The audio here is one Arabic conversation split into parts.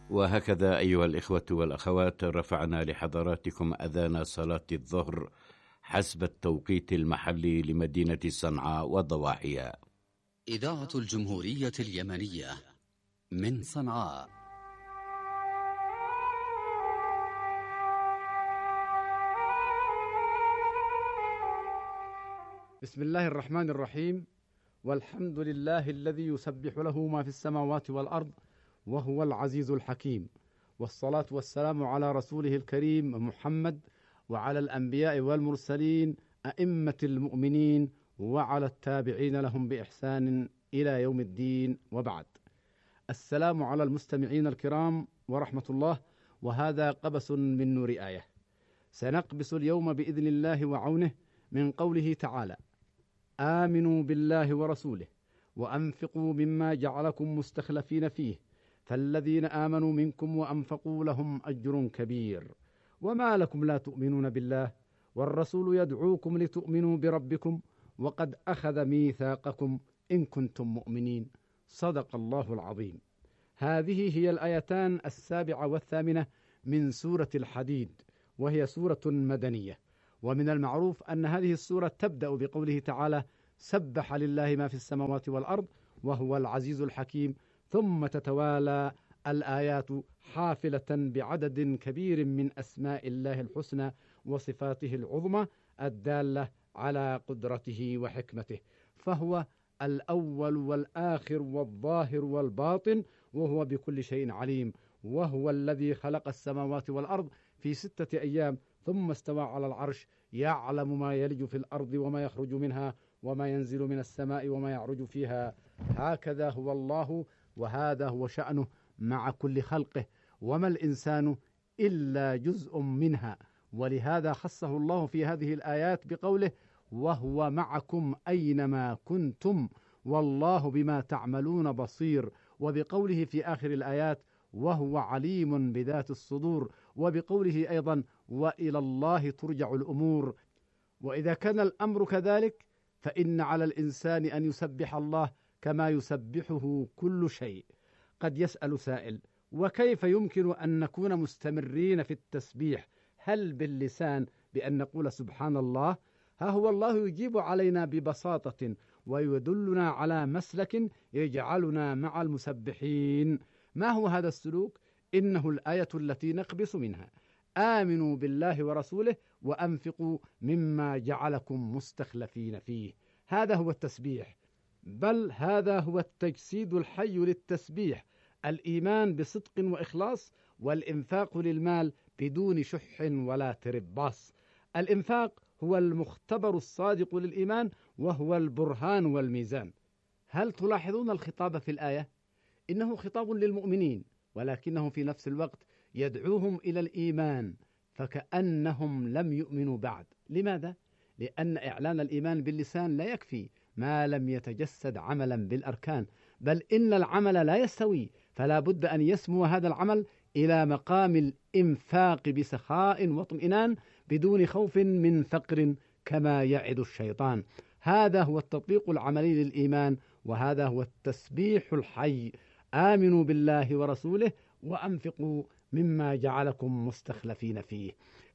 وهكذا أيها الإخوة والأخوات رفعنا لحضراتكم أذان صلاة الظهر حسب التوقيت المحلي لمدينة صنعاء وضواحيها. إذاعة الجمهورية اليمنية من صنعاء. بسم الله الرحمن الرحيم، والحمد لله الذي يسبح له ما في السماوات والأرض وهو العزيز الحكيم، والصلاة والسلام على رسوله الكريم محمد وعلى الأنبياء والمرسلين أئمة المؤمنين وعلى التابعين لهم بإحسان إلى يوم الدين، وبعد. السلام على المستمعين الكرام ورحمة الله، وهذا قبس من نور آية. سنقبس اليوم بإذن الله وعونه من قوله تعالى: آمنوا بالله ورسوله وأنفقوا مما جعلكم مستخلفين فيه فالذين آمنوا منكم وأنفقوا لهم أجر كبير وما لكم لا تؤمنون بالله والرسول يدعوكم لتؤمنوا بربكم وقد أخذ ميثاقكم إن كنتم مؤمنين. صدق الله العظيم. هذه هي الآيتان 7 و8 من سورة الحديد، وهي سورة مدنية. ومن المعروف أن هذه السورة تبدأ بقوله تعالى: سبح لله ما في السماوات والأرض وهو العزيز الحكيم، ثم تتوالى الآيات حافلة بعدد كبير من أسماء الله الحسنى وصفاته العظمى الدالة على قدرته وحكمته، فهو الأول والآخر والظاهر والباطن، وهو بكل شيء عليم. وهو الذي خلق السماوات والأرض في 6 أيام ثم استوى على العرش، يعلم ما يلج في الأرض وما يخرج منها وما ينزل من السماء وما يعرج فيها. هكذا هو الله، وهذا هو شأنه مع كل خلقه، وما الإنسان إلا جزء منها. ولهذا خصه الله في هذه الآيات بقوله: وهو معكم أينما كنتم والله بما تعملون بصير، وبقوله في آخر الآيات: وهو عليم بذات الصدور، وبقوله أيضا: وإلى الله ترجع الأمور. وإذا كان الأمر كذلك فإن على الإنسان أن يسبح الله كما يسبحه كل شيء. قد يسأل سائل: وكيف يمكن أن نكون مستمرين في التسبيح؟ هل باللسان بأن نقول سبحان الله؟ ها هو الله يجيب علينا ببساطة ويدلنا على مسلك يجعلنا مع المسبحين. ما هو هذا السلوك؟ إنه الآية التي نقبس منها: آمنوا بالله ورسوله وأنفقوا مما جعلكم مستخلفين فيه. هذا هو التسبيح، بل هذا هو التجسيد الحي للتسبيح: الإيمان بصدق وإخلاص، والإنفاق للمال بدون شح ولا ترباص. الإنفاق هو المختبر الصادق للإيمان، وهو البرهان والميزان. هل تلاحظون الخطاب في الآية؟ إنه خطاب للمؤمنين، ولكنه في نفس الوقت يدعوهم إلى الإيمان، فكأنهم لم يؤمنوا بعد. لماذا؟ لأن إعلان الإيمان باللسان لا يكفي ما لم يتجسد عملا بالأركان، بل إن العمل لا يستوي، فلا بد أن يسمو هذا العمل إلى مقام الإنفاق بسخاء واطمئنان بدون خوف من فقر كما يعد الشيطان. هذا هو التطبيق العملي للإيمان، وهذا هو التسبيح الحي: آمنوا بالله ورسوله وأنفقوا مما جعلكم مستخلفين فيه.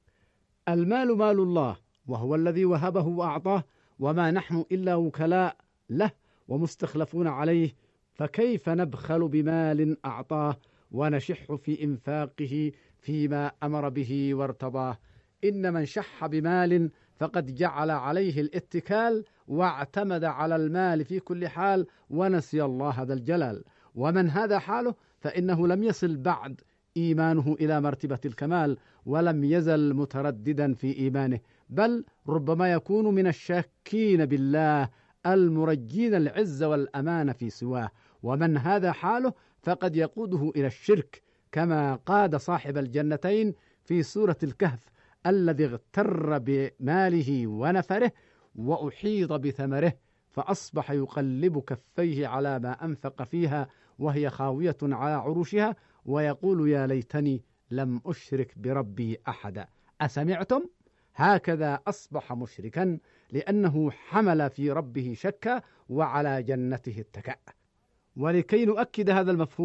المال مال الله، وهو الذي وهبه وأعطاه، وما نحن إلا وكلاء له ومستخلفون عليه، فكيف نبخل بمال أعطاه ونشح في إنفاقه فيما أمر به وارتضاه؟ إن من شح بمال فقد جعل عليه الاتكال واعتمد على المال في كل حال ونسي الله ذا الجلال، ومن هذا حاله فإنه لم يصل بعد إيمانه إلى مرتبة الكمال، ولم يزل مترددا في إيمانه، بل ربما يكون من الشاكين بالله المرجين العز والأمان في سواه. ومن هذا حاله فقد يقوده إلى الشرك، كما قاد صاحب الجنتين في سورة الكهف الذي اغتر بماله ونفره وأحيط بثمره، فأصبح يقلب كفيه على ما أنفق فيها وهي خاوية على عروشها، ويقول: يا ليتني لم أشرك بربي أحدا. أسمعتم؟ هكذا أصبح مشركا، لأنه حمل في ربه شكا وعلى جنته اتكأ. ولكي نؤكد هذا المفهوم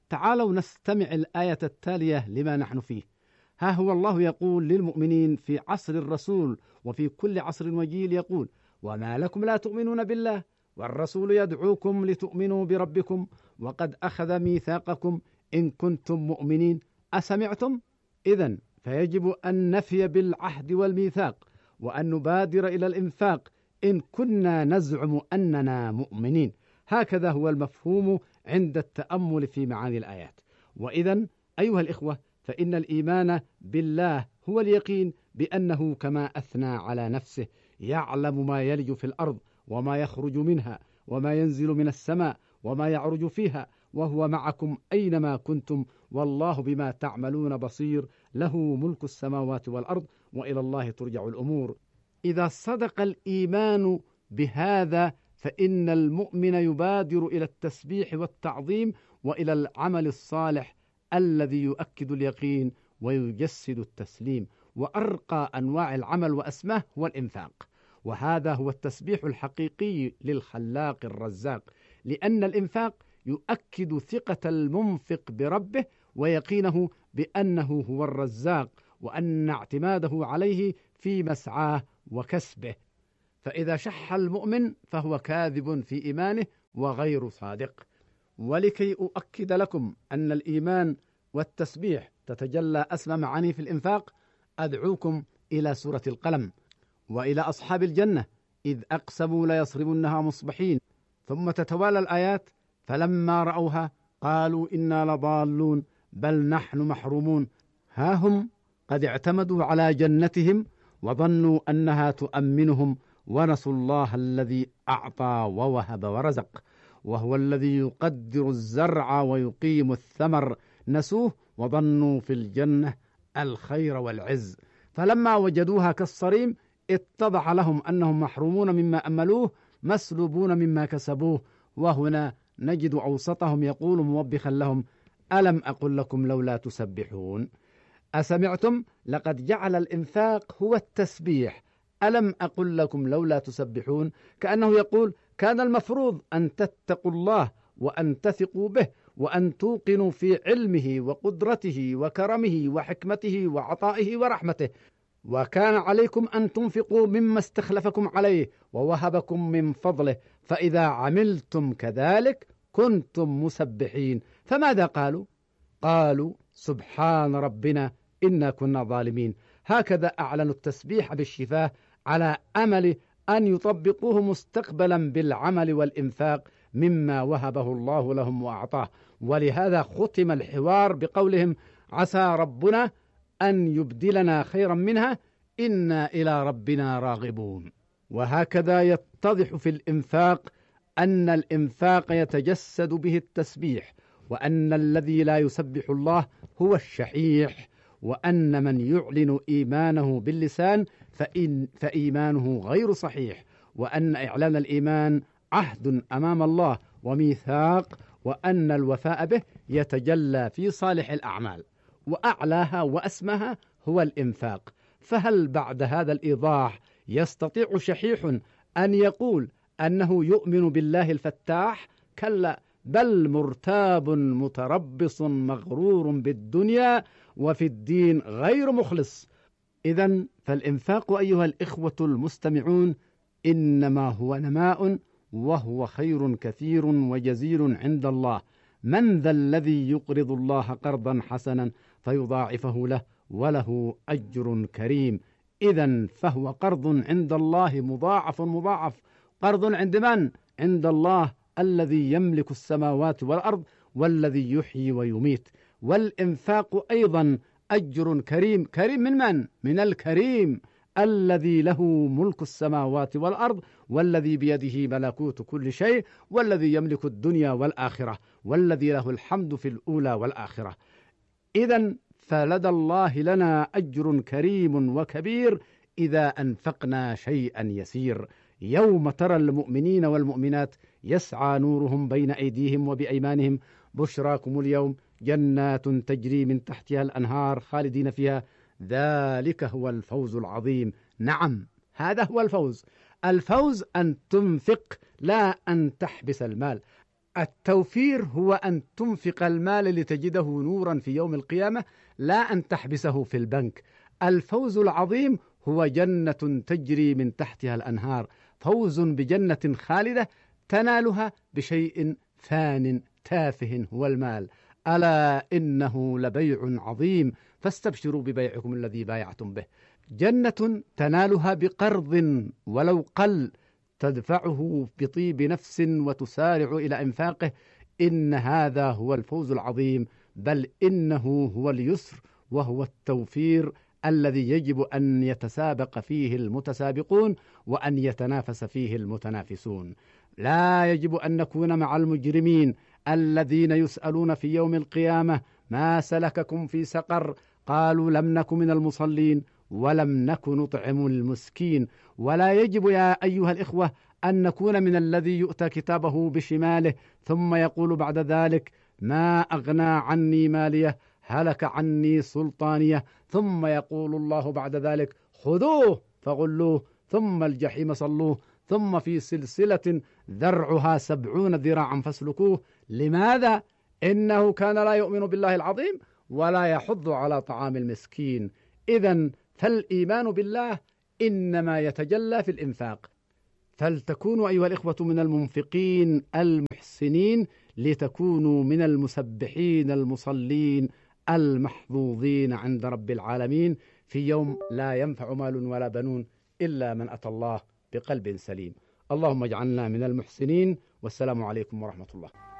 تعالوا نستمع الآية التالية لما نحن فيه. ها هو الله يقول للمؤمنين في عصر الرسول وفي كل عصر وجيل، يقول: وما لكم لا تؤمنون بالله والرسول يدعوكم لتؤمنوا بربكم وقد أخذ ميثاقكم إن كنتم مؤمنين أسمعتم؟ إذن فيجب أن نفي بالعهد والميثاق وأن نبادر إلى الإنفاق إن كنا نزعم أننا مؤمنين. هكذا هو المفهوم عند التأمل في معاني الآيات. وإذن أيها الإخوة، فإن الإيمان بالله هو اليقين بأنه كما أثنى على نفسه يعلم ما يلج في الأرض وما يخرج منها وما ينزل من السماء وما يعرج فيها، وهو معكم أينما كنتم والله بما تعملون بصير، له ملك السماوات والأرض وإلى الله ترجع الأمور. إذا صدق الإيمان بهذا فإن المؤمن يبادر إلى التسبيح والتعظيم وإلى العمل الصالح الذي يؤكد اليقين ويجسد التسليم. وأرقى أنواع العمل وأسماه هو الإنفاق، وهذا هو التسبيح الحقيقي للخلاق الرزاق، لأن الإنفاق يؤكد ثقة المنفق بربه ويقينه بأنه هو الرزاق، وأن اعتماده عليه في مسعاه وكسبه. فإذا شح المؤمن فهو كاذب في إيمانه وغير صادق. ولكي أؤكد لكم أن الإيمان والتسبيح تتجلى أسمى معاني في الإنفاق، أدعوكم إلى سورة القلم وإلى أصحاب الجنة إذ أقسموا ليصرمنها مصبحين، ثم تتوالى الآيات: فلما رأوها قالوا إنا لضالون بل نحن محرومون، ها هم قد اعتمدوا على جنتهم وظنوا أنها تؤمنهم ونسوا الله الذي أعطى ووهب ورزق، وهو الذي يقدر الزرع ويقيم الثمر، نسوه وظنوا في الجنة الخير والعز، فلما وجدوها كالصريم اتضح لهم أنهم محرومون مما أملوه مسلوبون مما كسبوه. وهنا نجد أوسطهم يقول موبخا لهم: ألم أقل لكم لولا تسبحون؟ أسمعتم؟ لقد جعل الإنفاق هو التسبيح. ألم أقل لكم لولا تسبحون؟ كأنه يقول: كان المفروض أن تتقوا الله وأن تثقوا به وأن توقنوا في علمه وقدرته وكرمه وحكمته وعطائه ورحمته، وكان عليكم أن تنفقوا مما استخلفكم عليه ووهبكم من فضله، فإذا عملتم كذلك كنتم مسبحين. فماذا قالوا؟ قالوا: سبحان ربنا إنا كنا ظالمين. هكذا أعلنوا التسبيح بالشفاه على أمل أن يطبقوه مستقبلا بالعمل والإنفاق مما وهبه الله لهم وأعطاه. ولهذا ختم الحوار بقولهم: عسى ربنا أن يبدلنا خيرا منها إنا إلى ربنا راغبون. وهكذا يتضح في الإنفاق أن الإنفاق يتجسد به التسبيح، وأن الذي لا يسبح الله هو الشحيح، وأن من يعلن إيمانه باللسان فإيمانه غير صحيح، وأن إعلان الإيمان عهد أمام الله وميثاق، وأن الوفاء به يتجلى في صالح الأعمال، وأعلاها وأسمها هو الإنفاق. فهل بعد هذا الإيضاح يستطيع شحيح أن يقول أنه يؤمن بالله الفتاح؟ كلا، بل مرتاب متربص مغرور بالدنيا وفي الدين غير مخلص. إذن فالإنفاق أيها الإخوة المستمعون إنما هو نماء، وهو خير كثير وجزيل عند الله. من ذا الذي يقرض الله قرضا حسنا فيضاعفه له وله أجر كريم؟ إذن فهو قرض عند الله مضاعف. قرض عند من؟ عند الله الذي يملك السماوات والأرض والذي يحيي ويميت. والإنفاق أيضا أجر كريم. كريم من من؟ من الكريم الذي له ملك السماوات والأرض، والذي بيده ملكوت كل شيء، والذي يملك الدنيا والآخرة، والذي له الحمد في الأولى والآخرة. إذن فلدى الله لنا أجر كريم وكبير إذا أنفقنا شيئا يسير. يوم ترى المؤمنين والمؤمنات يسعى نورهم بين أيديهم وبأيمانهم: بشراكم اليوم جنات تجري من تحتها الأنهار خالدين فيها، ذلك هو الفوز العظيم. نعم، هذا هو الفوز. الفوز أن تنفق لا أن تحبس المال. التوفير هو أن تنفق المال لتجده نورا في يوم القيامة، لا أن تحبسه في البنك. الفوز العظيم هو جنة تجري من تحتها الأنهار، فوز بجنة خالدة تنالها بشيء فان تافه هو المال. ألا إنه لبيع عظيم، فاستبشروا ببيعكم الذي بايعتم به. جنة تنالها بقرض ولو قل، تدفعه بطيب نفس وتسارع إلى إنفاقه. إن هذا هو الفوز العظيم، بل إنه هو اليسر وهو التوفير الذي يجب أن يتسابق فيه المتسابقون وأن يتنافس فيه المتنافسون. لا يجب أن نكون مع المجرمين الذين يسألون في يوم القيامة: ما سلككم في سقر؟ قالوا لم نك من المصلين ولم نك نطعم المسكين. ولا يجب يا أيها الإخوة أن نكون من الذي يؤتى كتابه بشماله ثم يقول بعد ذلك: ما أغنى عني ماليه، هلك عني سلطانيه. ثم يقول الله بعد ذلك: خذوه فغلوه ثم الجحيم صلوه ثم في سلسلة ذرعها 70 ذراعا فاسلكوه. لماذا؟ إنه كان لا يؤمن بالله العظيم ولا يحض على طعام المسكين. إذن فالإيمان بالله إنما يتجلى في الإنفاق. فلتكونوا أيها الإخوة من المنفقين المحسنين، لتكونوا من المسبحين المصلين المحظوظين عند رب العالمين في يوم لا ينفع مال ولا بنون إلا من أتى الله بقلب سليم. اللهم اجعلنا من المحسنين، والسلام عليكم ورحمة الله.